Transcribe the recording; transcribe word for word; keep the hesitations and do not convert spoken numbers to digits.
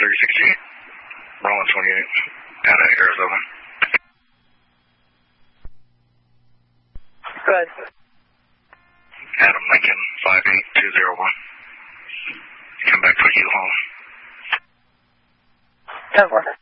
thirty sixty-eight. Roland twenty-eight. Out of Arizona. Good. Adam Lincoln, five eight two zero one. Come back for U-Haul. Ten four.